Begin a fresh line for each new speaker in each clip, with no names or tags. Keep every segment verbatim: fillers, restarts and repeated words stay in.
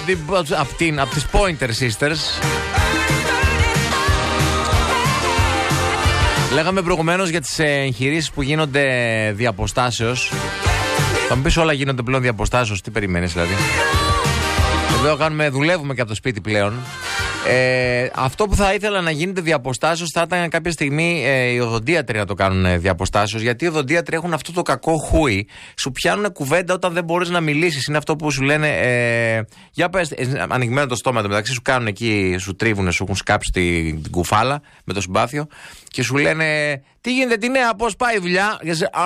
από, την, από τις Pointer Sisters. Λέγαμε προηγουμένως για τις εγχειρήσεις που γίνονται διαποστάσεως. Θα μου πεις όλα γίνονται πλέον διαποστάσεως. Τι περιμένεις δηλαδή? Εδώ κάνουμε, δουλεύουμε και από το σπίτι πλέον. Ε, αυτό που θα ήθελα να γίνεται διαποστάσεως θα ήταν κάποια στιγμή ε, οι οδοντίατροι να το κάνουν διαποστάσεως. Γιατί οι οδοντίατροι έχουν αυτό το κακό χούι. Σου πιάνουν κουβέντα όταν δεν μπορείς να μιλήσεις. Είναι αυτό που σου λένε ε, για πες, ε, ανοιγμένο το στόμα, το μεταξύ σου κάνουν εκεί, σου τρίβουνε, σου έχουν σκάψει την, την κουφάλα με το συμπάθειο και σου λένε τι γίνεται, τι νέα, πώς πάει η δουλειά. Και σε,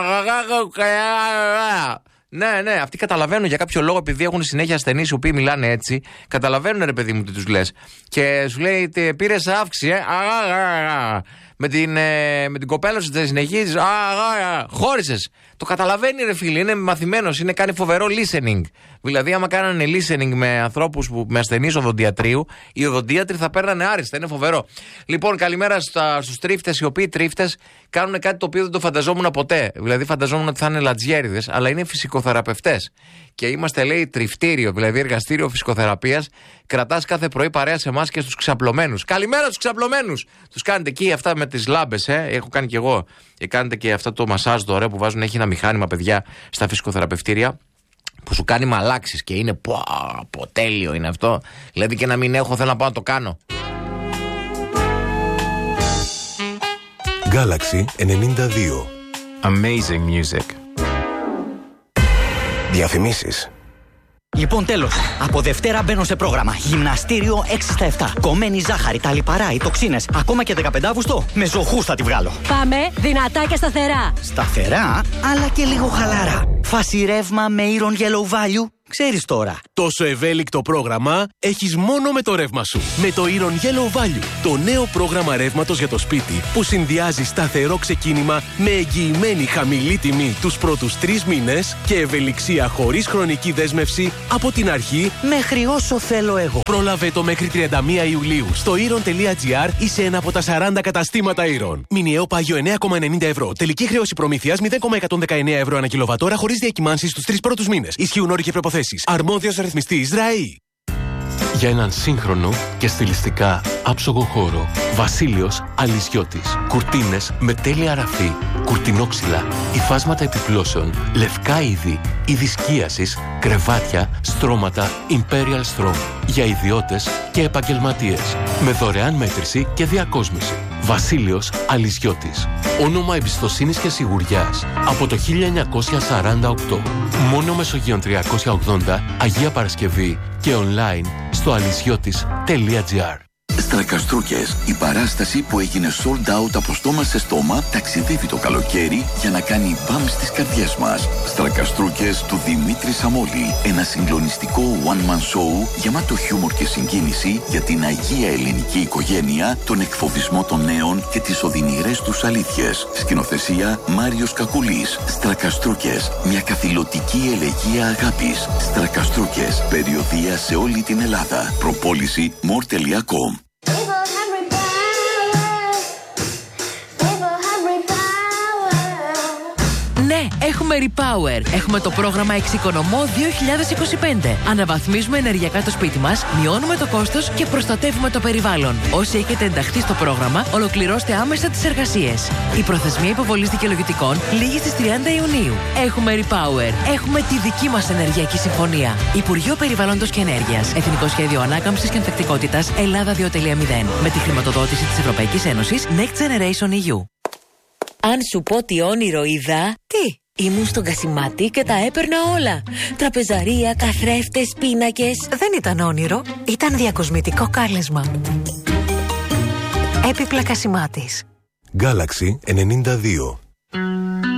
ναι, ναι, αυτοί καταλαβαίνουν για κάποιο λόγο, επειδή έχουν συνέχεια ασθενείς οι οποίοι μιλάνε έτσι. Καταλαβαίνουν, ρε παιδί μου, τι τους λες. Και σου λέει, πήρες αύξηση, ε. Με την, ε, με την κοπέλα σου, δεν συνεχίζεις. Χώρισες. Το καταλαβαίνει, ρε φίλε. Είναι μαθημένος, είναι κάνει φοβερό listening. Δηλαδή, άμα κάνανε listening με ανθρώπους που, με ασθενείς οδοντιατρίου, οι οδοντίατροι θα παίρνανε άριστα. Είναι φοβερό. Λοιπόν, καλημέρα στα, στους τρίφτες, οι οποίοι τρίφτες κάνουν κάτι το οποίο δεν το φανταζόμουν ποτέ. Δηλαδή, φανταζόμουν ότι θα είναι λατζιέριδες, αλλά είναι φυσικοθεραπευτές. Και είμαστε, λέει, τριφτήριο, δηλαδή εργαστήριο φυσικοθεραπείας. Κρατάς κάθε πρωί παρέα σε εμάς και στους ξαπλωμένους. Καλημέρα στους ξαπλωμένους! Τους κάνετε εκεί αυτά με τις λάμπες, ε. Έχω κάνει κι εγώ. Και κάνετε και αυτό το μασάζ το ωραίο που βάζουν, έχει ένα μηχάνημα, παιδιά, στα φυσικοθεραπευτήρια. Που σου κάνει μαλάξεις και είναι πω, πω τέλειο είναι αυτό. Δηλαδή και να μην έχω, θέλω να πάω να το κάνω.
Galaxy ενενήντα δύο.
Amazing music.
Διαφημίσεις.
Λοιπόν, τέλος. Από Δευτέρα μπαίνω σε πρόγραμμα. Γυμναστήριο έξι στα επτά. Κομμένη ζάχαρη, τα λιπαρά, οι τοξίνες. Ακόμα και δεκαπέντε Αυγούστου. Με ζωχούς θα τη βγάλω.
Πάμε δυνατά και σταθερά.
Σταθερά, αλλά και λίγο χαλαρά. Φάση ρεύμα με Iron Yellow Value. Ξέρεις τώρα.
Τόσο ευέλικτο πρόγραμμα έχεις μόνο με το ρεύμα σου. Με το Iron Yellow Value. Το νέο πρόγραμμα ρεύματος για το σπίτι που συνδυάζει σταθερό ξεκίνημα με εγγυημένη χαμηλή τιμή τους πρώτους τρεις μήνες και ευελιξία χωρίς χρονική δέσμευση από την αρχή
μέχρι όσο θέλω εγώ.
Πρόλαβε το μέχρι τριάντα μία Ιουλίου στο iron.gr ή σε ένα από τα σαράντα καταστήματα Iron. Μηνιαίο πάγιο εννέα κόμμα ενενήντα ευρώ. Τελική χρέωση προμήθειας μηδέν κόμμα εκατόν δεκαεννέα ευρώ ανά κιλοβατόρα χωρίς διακυμάνσεις στους τρεις πρώτους μήνες. Ισχύουν όροι και προποθέσεις. Αρμόδιος ρυθμιστής ΡΑΗ.
Για έναν σύγχρονο και στιλιστικά άψογο χώρο, Βασίλειος Αλυσιώτης. Κουρτίνες με τέλεια ραφή, κουρτινόξυλα, υφάσματα επιπλώσεων, λευκά είδη, είδη σκίασης, κρεβάτια, στρώματα Imperial Strong. Για ιδιώτες και επαγγελματίες. Με δωρεάν μέτρηση και διακόσμηση. Βασίλειος Αλυσιώτης. Όνομα εμπιστοσύνης και σιγουριάς από το χίλια εννιακόσια σαράντα οκτώ. Μόνο Μεσογείων τριακόσια ογδόντα, Αγία Παρασκευή και online στο αλυσιώτης τελεία τζι άρ.
Στρακαστρούκες, η παράσταση που έγινε sold out από στόμα σε στόμα, ταξιδεύει το καλοκαίρι για να κάνει μπαμ στις καρδιές μας. Στρακαστρούκες του Δημήτρη Σαμόλη. Ένα συγκλονιστικό one-man show γεμάτο χιούμορ και συγκίνηση για την αγία ελληνική οικογένεια, τον εκφοβισμό των νέων και τις οδυνηρές τους αλήθειες. Σκηνοθεσία Μάριος Κακουλής. Στρακαστρούκες, μια καθηλωτική ελεγεία αγάπης. Στρακαστρούκες, περιοδεία σε όλη την Ελλάδα. Προπόληση more τελεία com.
Ναι, έχουμε Repower. Έχουμε το πρόγραμμα Εξοικονομώ δύο χιλιάδες είκοσι πέντε. Αναβαθμίζουμε ενεργειακά το σπίτι μας, μειώνουμε το κόστος και προστατεύουμε το περιβάλλον. Όσοι έχετε ενταχθεί στο πρόγραμμα, ολοκληρώστε άμεσα τις εργασίες. Η προθεσμία υποβολής δικαιολογητικών λήγει στις τριάντα Ιουνίου. Έχουμε Repower. Έχουμε τη δική μας ενεργειακή συμφωνία. Υπουργείο Περιβάλλοντος και Ενέργειας. Εθνικό Σχέδιο Ανάκαμψης και Ανθεκτικότητας Ελλάδα δύο τελεία μηδέν. Με τη χρηματοδότηση της Ευρωπαϊκής Ένωσης Next Generation ι γιου.
Αν σου πω τι όνειρο είδα. Τι? Ήμουν στον Κασιμάτη και τα έπαιρνα όλα. Τραπεζαρία, καθρέφτες, πίνακες.
Δεν ήταν όνειρο, ήταν διακοσμητικό κάλεσμα. Έπιπλα Κασιμάτης.
Galaxy ενενήντα δύο.